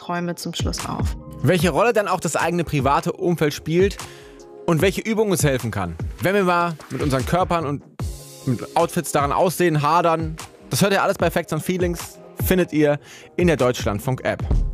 Träume zum Schluss auf. Welche Rolle dann auch das eigene private Umfeld spielt und welche Übung uns helfen kann. Wenn wir mal mit unseren Körpern und mit Outfits daran aussehen, hadern, das hört ihr alles bei Facts and Feelings, findet ihr in der Deutschlandfunk-App.